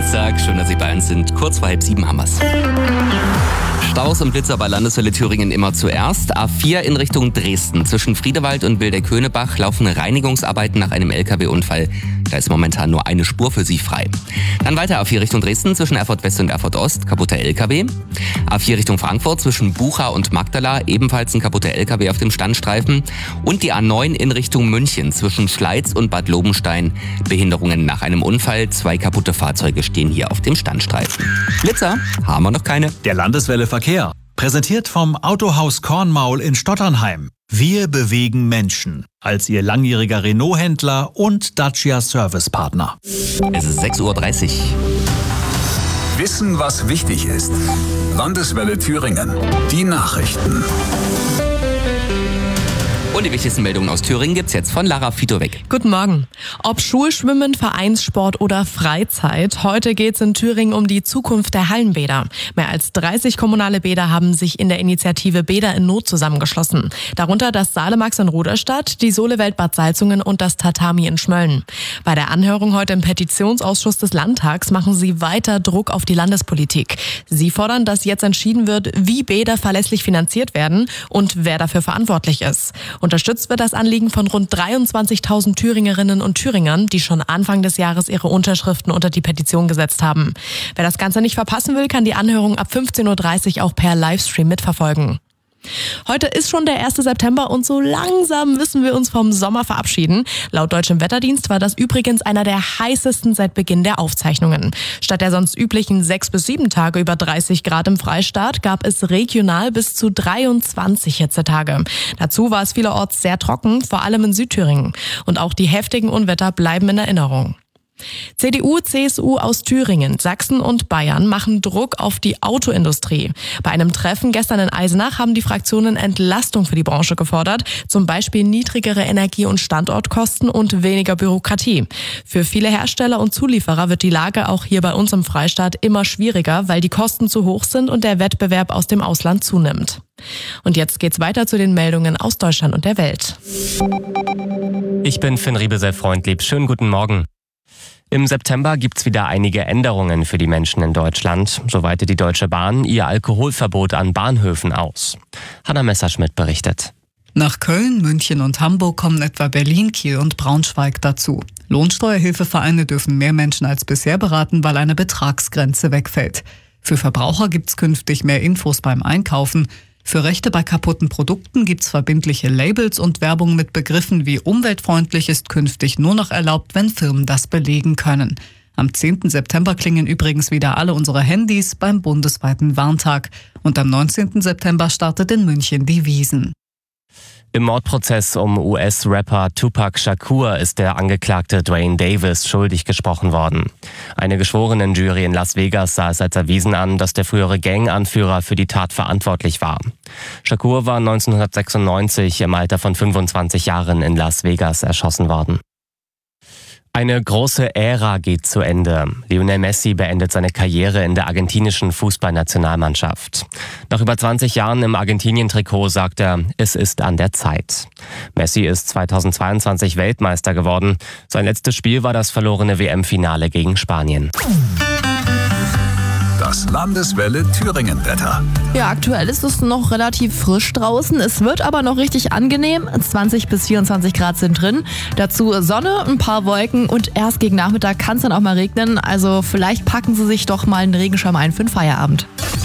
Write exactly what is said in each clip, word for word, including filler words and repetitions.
Dienstag, schön, dass Sie bei uns sind. Kurz vor halb sieben haben wir's. Staus und Blitzer bei Landeswelle Thüringen immer zuerst. A vier in Richtung Dresden. Zwischen Friedewald und Wildeköhnebach laufen Reinigungsarbeiten nach einem L K W-Unfall. Da ist momentan nur eine Spur für Sie frei. Dann weiter A vier Richtung Dresden zwischen Erfurt West und Erfurt Ost. Kaputter L K W. A vier Richtung Frankfurt zwischen Bucha und Magdala. Ebenfalls ein kaputter L K W auf dem Standstreifen. Und die A neun in Richtung München zwischen Schleiz und Bad Lobenstein. Behinderungen nach einem Unfall. Zwei kaputte Fahrzeuge stehen hier auf dem Standstreifen. Blitzer haben wir noch keine. Der Landeswelle Verkehr. Präsentiert vom Autohaus Kornmaul in Stotternheim. Wir bewegen Menschen. Als Ihr langjähriger Renault-Händler und Dacia Servicepartner. Es ist sechs Uhr dreißig. Wissen, was wichtig ist. Landeswelle Thüringen. Die Nachrichten. Und die wichtigsten Meldungen aus Thüringen gibt's jetzt von Lara Fitowek. Guten Morgen. Ob Schulschwimmen, Vereinssport oder Freizeit, heute geht's in Thüringen um die Zukunft der Hallenbäder. Mehr als dreißig kommunale Bäder haben sich in der Initiative Bäder in Not zusammengeschlossen. Darunter das Salemax in Ruderstadt, die Solewelt Bad Salzungen und das Tatami in Schmölln. Bei der Anhörung heute im Petitionsausschuss des Landtags machen sie weiter Druck auf die Landespolitik. Sie fordern, dass jetzt entschieden wird, wie Bäder verlässlich finanziert werden und wer dafür verantwortlich ist. Unterstützt wird das Anliegen von rund dreiundzwanzigtausend Thüringerinnen und Thüringern, die schon Anfang des Jahres ihre Unterschriften unter die Petition gesetzt haben. Wer das Ganze nicht verpassen will, kann die Anhörung ab fünfzehn Uhr dreißig auch per Livestream mitverfolgen. Heute ist schon der erste September und so langsam müssen wir uns vom Sommer verabschieden. Laut Deutschem Wetterdienst war das übrigens einer der heißesten seit Beginn der Aufzeichnungen. Statt der sonst üblichen sechs bis sieben Tage über dreißig Grad im Freistaat gab es regional bis zu dreiundzwanzig Hitzetage. Dazu war es vielerorts sehr trocken, vor allem in Südthüringen. Und auch die heftigen Unwetter bleiben in Erinnerung. C D U, C S U aus Thüringen, Sachsen und Bayern machen Druck auf die Autoindustrie. Bei einem Treffen gestern in Eisenach haben die Fraktionen Entlastung für die Branche gefordert, zum Beispiel niedrigere Energie- und Standortkosten und weniger Bürokratie. Für viele Hersteller und Zulieferer wird die Lage auch hier bei uns im Freistaat immer schwieriger, weil die Kosten zu hoch sind und der Wettbewerb aus dem Ausland zunimmt. Und jetzt geht's weiter zu den Meldungen aus Deutschland und der Welt. Ich bin Finn Riebesell-Freundlieb. Schönen guten Morgen. Im September gibt's wieder einige Änderungen für die Menschen in Deutschland. So weitet die Deutsche Bahn ihr Alkoholverbot an Bahnhöfen aus. Hanna Messerschmidt berichtet. Nach Köln, München und Hamburg kommen etwa Berlin, Kiel und Braunschweig dazu. Lohnsteuerhilfevereine dürfen mehr Menschen als bisher beraten, weil eine Betragsgrenze wegfällt. Für Verbraucher gibt's künftig mehr Infos beim Einkaufen. Für Rechte bei kaputten Produkten gibt's verbindliche Labels und Werbung mit Begriffen wie umweltfreundlich ist künftig nur noch erlaubt, wenn Firmen das belegen können. Am zehnten September klingen übrigens wieder alle unsere Handys beim bundesweiten Warntag. Und am neunzehnten September startet in München die Wiesn. Im Mordprozess um U S-Rapper Tupac Shakur ist der Angeklagte Dwayne Davis schuldig gesprochen worden. Eine Geschworenenjury in Las Vegas sah es als erwiesen an, dass der frühere Gang-Anführer für die Tat verantwortlich war. Shakur war neunzehnhundertsechsundneunzig im Alter von fünfundzwanzig Jahren in Las Vegas erschossen worden. Eine große Ära geht zu Ende. Lionel Messi beendet seine Karriere in der argentinischen Fußballnationalmannschaft. Nach über zwanzig Jahren im Argentinien-Trikot sagt er, es ist an der Zeit. Messi ist zweitausendzweiundzwanzig Weltmeister geworden. Sein letztes Spiel war das verlorene W M-Finale gegen Spanien. Das Landeswelle Thüringen-Wetter. Ja, aktuell ist es noch relativ frisch draußen. Es wird aber noch richtig angenehm. zwanzig bis vierundzwanzig Grad sind drin. Dazu Sonne, ein paar Wolken und erst gegen Nachmittag kann es dann auch mal regnen. Also vielleicht packen Sie sich doch mal einen Regenschirm ein für den Feierabend.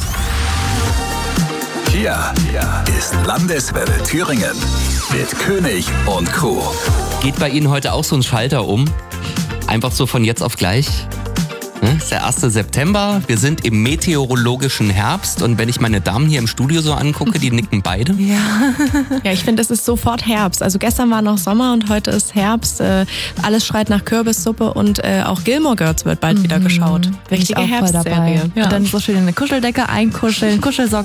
Hier ist Landeswelle Thüringen mit König und Co. Geht bei Ihnen heute auch so ein Schalter um? Einfach so von jetzt auf gleich? Es ist der erste September, wir sind im meteorologischen Herbst und wenn ich meine Damen hier im Studio so angucke, die nicken beide. Ja, ja, ich finde, es ist sofort Herbst. Also gestern war noch Sommer und heute ist Herbst. Äh, alles schreit nach Kürbissuppe und äh, auch Gilmore Girls wird bald mhm. wieder geschaut. Richtige Herbstserie. Ja. Und dann so schön in eine Kuscheldecke einkuscheln, Kuschelsocken